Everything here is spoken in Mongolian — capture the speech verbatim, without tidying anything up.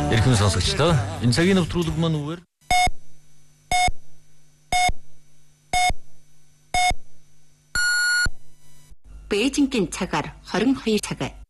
Эрхэм сонсогчдоо энэ цагийн нэвтрүүлэг маань үгээр Бээжингийн цагаар хорин хоёр цаг.